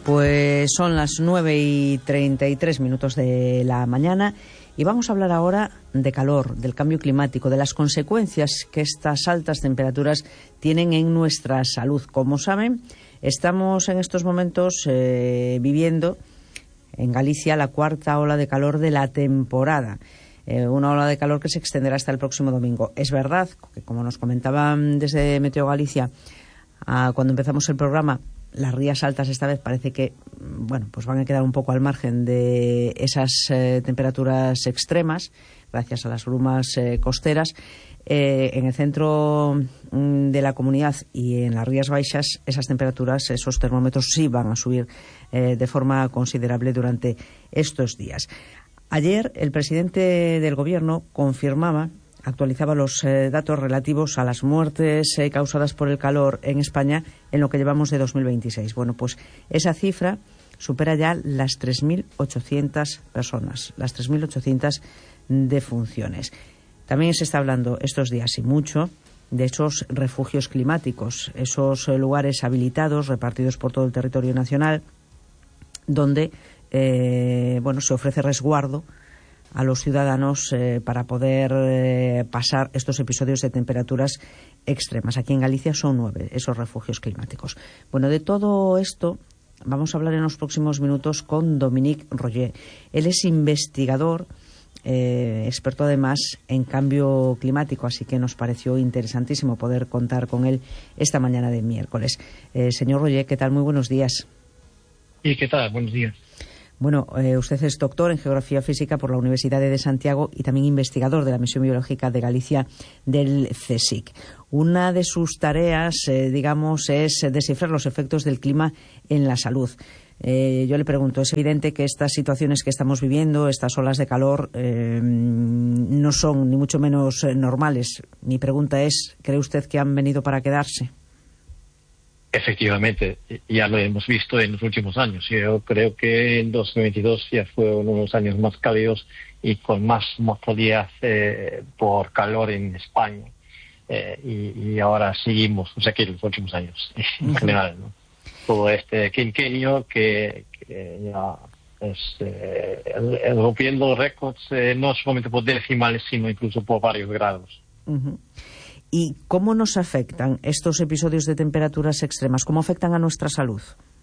Pues son las 9:33 de la mañana y vamos a hablar ahora de calor, del cambio climático, de las consecuencias que estas altas temperaturas tienen en nuestra salud. Como saben, estamos en estos momentos viviendo en Galicia la cuarta ola de calor de la temporada. Una ola de calor que se extenderá hasta el próximo domingo. Es verdad que, como nos comentaban desde Meteo Galicia, cuando empezamos el programa, las rías altas esta vez parece que pues van a quedar un poco al margen de esas temperaturas extremas, gracias a las brumas costeras. En el centro de la comunidad y en las Rías Baixas, esas temperaturas, esos termómetros sí van a subir de forma considerable durante estos días. Ayer el presidente del Gobierno actualizaba los datos relativos a las muertes causadas por el calor en España en lo que llevamos de 2026. Bueno, pues esa cifra supera ya las 3.800 personas, las 3.800 defunciones. También se está hablando estos días y mucho de esos refugios climáticos, esos lugares habilitados repartidos por todo el territorio nacional donde se ofrece resguardo a los ciudadanos para poder pasar estos episodios de temperaturas extremas. Aquí en Galicia son 9 esos refugios climáticos. Bueno, de todo esto vamos a hablar en los próximos minutos con Dominique Roger. Él es investigador, experto además en cambio climático, así que nos pareció interesantísimo poder contar con él esta mañana de miércoles. Señor Roger, ¿qué tal? Muy buenos días. ¿Y qué tal? Buenos días. Bueno, usted es doctor en Geografía Física por la Universidad de Santiago y también investigador de la Misión Biológica de Galicia del CSIC. Una de sus tareas, es descifrar los efectos del clima en la salud. Yo le pregunto, es evidente que estas situaciones que estamos viviendo, estas olas de calor, no son ni mucho menos normales. Mi pregunta es, ¿cree usted que han venido para quedarse? Efectivamente, ya lo hemos visto en los últimos años. Yo creo que en 2022 ya fue uno de los años más cálidos y con más mortalidad por calor en España. Y ahora seguimos, que en los últimos años, en general, ¿no? Todo este quinquenio que ya es rompiendo récords, no solamente por decimales, sino incluso por varios grados. Uh-huh. ¿Y cómo nos afectan estos episodios de temperaturas extremas? ¿Cómo afectan a nuestra salud?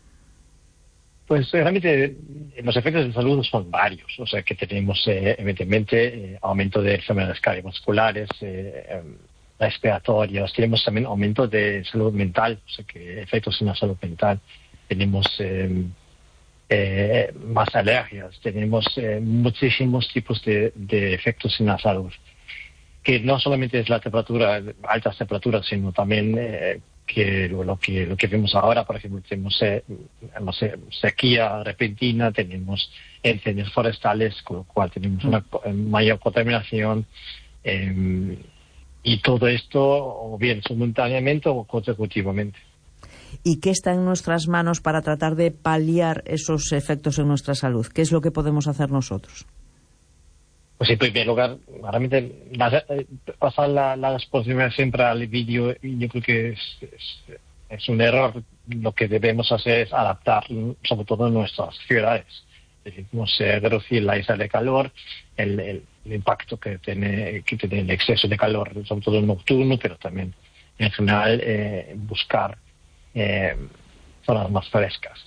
Pues realmente los efectos de salud son varios. Que tenemos evidentemente aumento de enfermedades cardiovasculares, respiratorias. Tenemos también aumento de salud mental, que efectos en la salud mental. Tenemos más alergias. Tenemos muchísimos tipos de efectos en la salud, que no solamente es la temperatura, altas temperaturas, sino también que lo que vemos ahora. Por ejemplo, tenemos sequía repentina, tenemos incendios forestales, con lo cual tenemos una mayor contaminación, y todo esto o bien simultáneamente o consecutivamente. ¿Y qué está en nuestras manos para tratar de paliar esos efectos en nuestra salud? ¿Qué es lo que podemos hacer nosotros? Pues en primer lugar, realmente pasar la exposición siempre al vídeo, yo creo que es un error. Lo que debemos hacer es adaptar, sobre todo en nuestras ciudades. Debemos reducir la isla de calor, el impacto que tiene el exceso de calor, sobre todo en nocturno, pero también en general buscar zonas más frescas.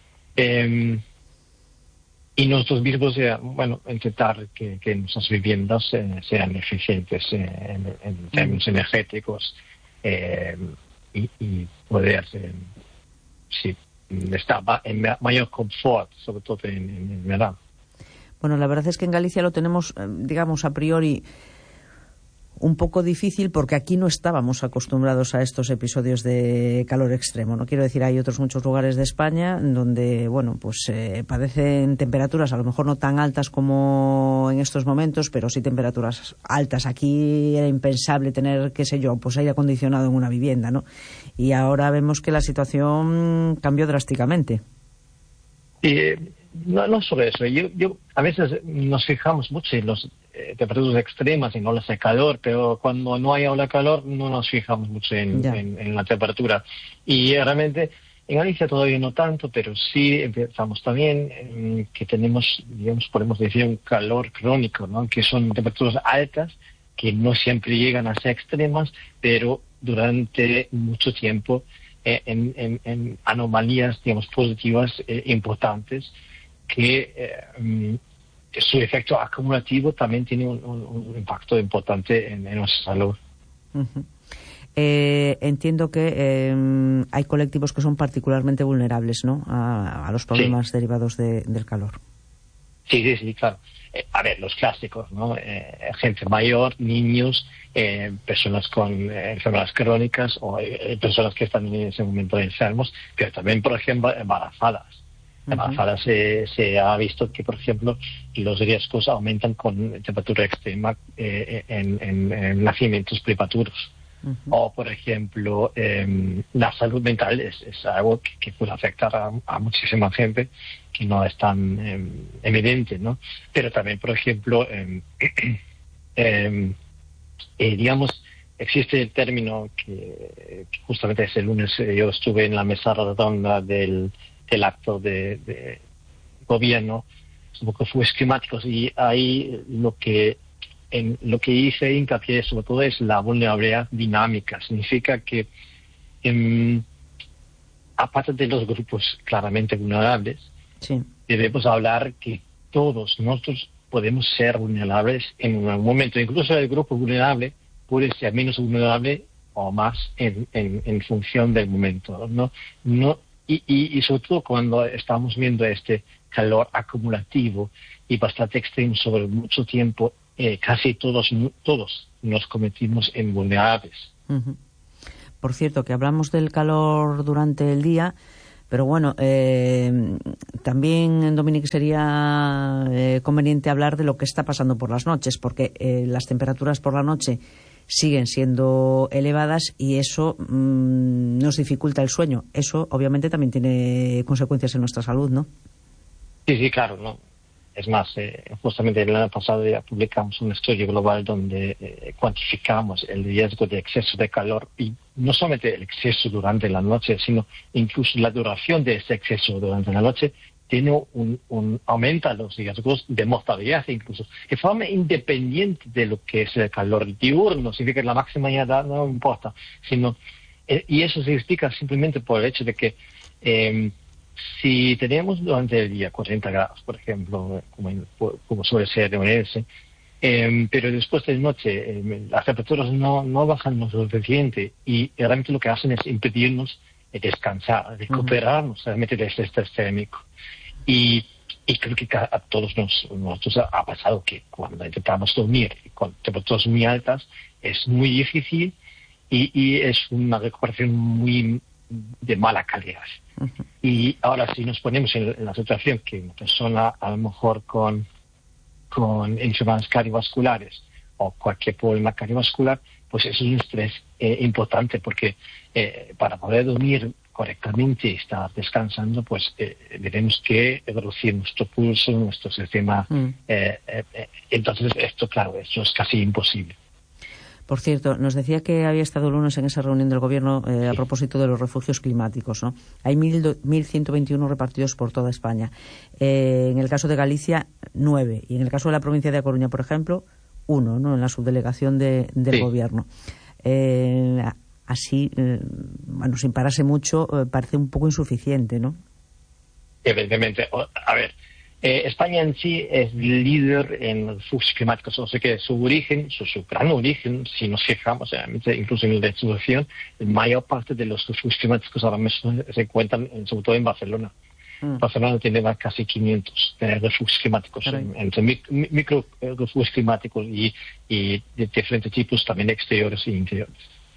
Y nosotros mismos, intentar que nuestras viviendas sean eficientes en términos energéticos, y poder estar en mayor confort, sobre todo en verano. Bueno, la verdad es que en Galicia lo tenemos, a priori, un poco difícil porque aquí no estábamos acostumbrados a estos episodios de calor extremo. No quiero decir, hay otros muchos lugares de España donde, padecen temperaturas a lo mejor no tan altas como en estos momentos, pero sí temperaturas altas. Aquí era impensable tener, aire acondicionado en una vivienda, ¿no? Y ahora vemos que la situación cambió drásticamente. No solo eso. Yo a veces nos fijamos mucho en los temperaturas extremas, en olas de calor, pero cuando no hay ola de calor no nos fijamos mucho en la temperatura. Y realmente En Galicia todavía no tanto, pero sí empezamos también que tenemos, digamos, podemos decir un calor crónico, ¿no? Que son temperaturas altas que no siempre llegan a ser extremas, pero durante mucho tiempo en anomalías, digamos, positivas importantes que su efecto acumulativo también tiene un impacto importante en nuestra salud. Uh-huh. Entiendo que hay colectivos que son particularmente vulnerables, ¿no?, a los problemas derivados del calor. Sí, claro. A ver, los clásicos, ¿no? Gente mayor, niños, personas con enfermedades crónicas o personas que están en ese momento enfermos, pero también, por ejemplo, embarazadas. Embarazadas se ha visto que, por ejemplo, los riesgos aumentan con temperatura extrema en nacimientos prematuros. O, por ejemplo, la salud mental es algo que puede afectar a muchísima gente que no es tan evidente, ¿no? Pero también, por ejemplo, digamos, existe el término que justamente ese lunes yo estuve en la mesa redonda del acto de gobierno, un poco fuegos climáticos, y ahí lo que hice hincapié sobre todo es la vulnerabilidad dinámica. Significa que aparte de los grupos claramente vulnerables, debemos hablar que todos nosotros podemos ser vulnerables en un momento. Incluso el grupo vulnerable puede ser menos vulnerable o más en función del momento, ¿no? Y sobre todo cuando estamos viendo este calor acumulativo y bastante extremo sobre mucho tiempo, casi todos nos convertimos en vulnerables. Uh-huh. Por cierto, que hablamos del calor durante el día, pero bueno, también, Dominique, sería conveniente hablar de lo que está pasando por las noches, porque las temperaturas por la noche siguen siendo elevadas y eso nos dificulta el sueño. Eso obviamente también tiene consecuencias en nuestra salud, ¿no? Sí, claro, ¿no? Es más, justamente el año pasado ya publicamos un estudio global donde cuantificamos el riesgo de exceso de calor, y no solamente el exceso durante la noche, sino incluso la duración de ese exceso durante la noche tiene aumenta los riesgos de mortalidad, incluso de forma independiente de lo que es el calor diurno. Significa que la máxima ya no importa, sino y eso se explica simplemente por el hecho de que si tenemos durante el día 40 grados, por ejemplo, como suele ser de ONS, pero después de noche las temperaturas no bajan lo suficiente, y realmente lo que hacen es impedirnos descansar, recuperarnos realmente de ese estrés térmico. Y creo que a todos nosotros ha pasado que cuando intentamos dormir con temperaturas muy altas es muy difícil y es una recuperación muy de mala calidad. Y ahora, si nos ponemos en la situación que una persona a lo mejor con enfermedades cardiovasculares o cualquier problema cardiovascular, pues es un estrés importante, porque para poder dormir correctamente y estar descansando, pues tenemos que reducir nuestro pulso, nuestro sistema. Entonces, esto es casi imposible. Por cierto, nos decía que había estado el lunes en esa reunión del Gobierno a propósito de los refugios climáticos, ¿no? Hay 1.121 repartidos por toda España. En el caso de Galicia, 9. Y en el caso de la provincia de A Coruña, por ejemplo, 1, ¿no?, en la subdelegación del Gobierno. Así, bueno, sin pararse mucho, parece un poco insuficiente, ¿no? Evidentemente. A ver, España en sí es líder en los refugios climáticos, o sea que su origen, su gran origen, si nos fijamos, incluso en la distribución, la mayor parte de los refugios climáticos ahora mismo se encuentran sobre todo en Barcelona. Barcelona tiene casi 500 refugios climáticos, entre micro refugios climáticos y de diferentes tipos, también exteriores e interiores.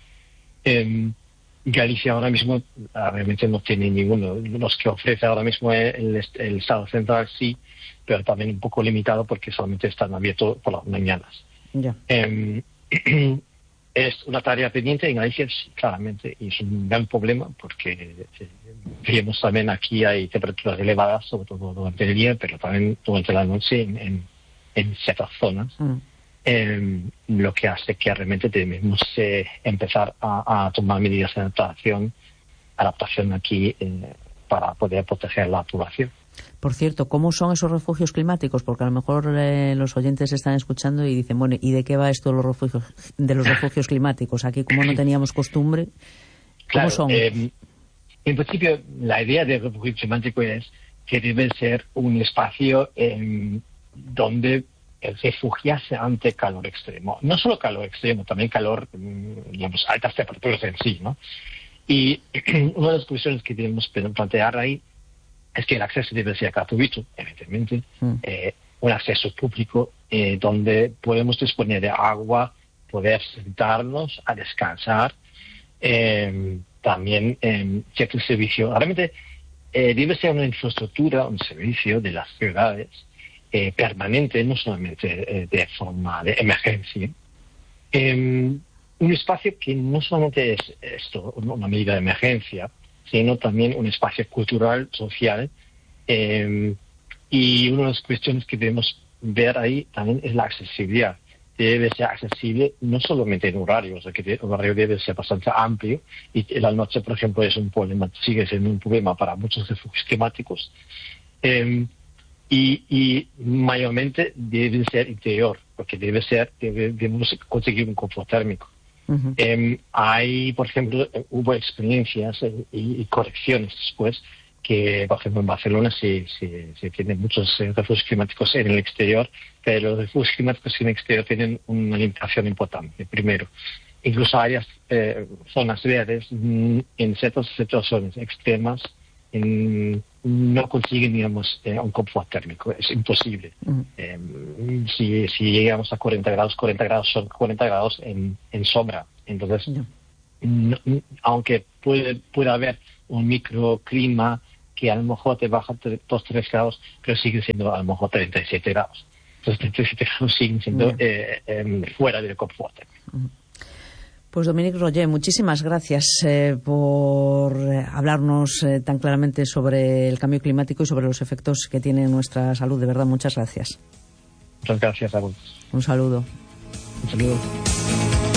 Galicia ahora mismo realmente no tiene ninguno. Los que ofrece ahora mismo el Estado central sí, pero también un poco limitado porque solamente están abiertos por las mañanas. Es una tarea pendiente en Galicia, sí, claramente, y es un gran problema porque vemos también aquí hay temperaturas elevadas, sobre todo durante el día, pero también durante la noche en ciertas zonas. Lo que hace que realmente debemos empezar a tomar medidas de adaptación adaptación aquí para poder proteger la población. Por cierto, ¿cómo son esos refugios climáticos? Porque a lo mejor los oyentes están escuchando y dicen, bueno, ¿y de qué va esto de los refugios climáticos? Aquí, como no teníamos costumbre, ¿cómo son? En principio, la idea del refugio climático es que debe ser un espacio donde refugiarse ante calor extremo. No solo calor extremo, también calor, digamos, altas temperaturas en sí, ¿no? Y una de las cuestiones que debemos plantear ahí es que el acceso debe ser gratuito, evidentemente, un acceso público donde podemos disponer de agua, poder sentarnos a descansar, también cierto servicio. Realmente debe ser una infraestructura, un servicio de las ciudades permanente, no solamente de forma de emergencia. Un espacio que no solamente es esto, una medida de emergencia, sino también un espacio cultural, social. Y una de las cuestiones que debemos ver ahí también es la accesibilidad. Debe ser accesible no solamente en horarios, el horario debe ser bastante amplio, y la noche, por ejemplo, es un problema, sigue siendo un problema para muchos refugios climáticos. Y mayormente debe ser interior, porque debemos conseguir un confort térmico. Uh-huh. Hay, por ejemplo, hubo experiencias y correcciones después que, por ejemplo, en Barcelona se tienen muchos refugios climáticos en el exterior, pero los refugios climáticos en el exterior tienen una limitación importante. Primero, incluso hay zonas verdes en ciertas situaciones extremas no consiguen, digamos, un confort térmico. Es imposible. Uh-huh. Si llegamos a 40 grados son 40 grados en sombra. Entonces, aunque puede haber un microclima que a lo mejor te baja 2-3 grados, pero sigue siendo a lo mejor 37 grados. Entonces, 37 grados siguen siendo fuera del confort térmico. Uh-huh. Pues Dominique Roger, muchísimas gracias por hablarnos tan claramente sobre el cambio climático y sobre los efectos que tiene en nuestra salud. De verdad, muchas gracias. Muchas gracias a vos. Un saludo. Un saludo.